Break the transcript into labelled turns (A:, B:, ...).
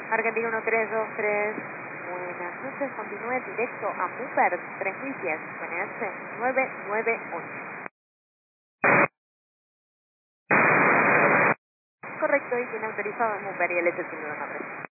A: Argentina 1323. Buenas noches, continúe directo a Mupert 3010, PNH 998. Correcto, y tiene autorizado Mupert y el hecho sin duda.